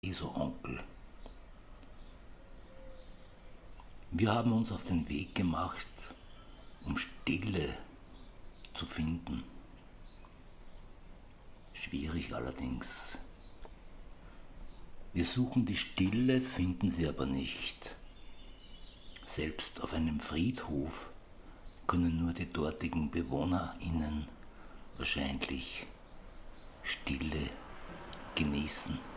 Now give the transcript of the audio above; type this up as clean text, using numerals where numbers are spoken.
ESO-Onkel. Wir haben uns auf den Weg gemacht, um Stille zu finden. Schwierig allerdings. Wir suchen die Stille, finden sie aber nicht. Selbst auf einem Friedhof können nur die dortigen BewohnerInnen wahrscheinlich Stille genießen.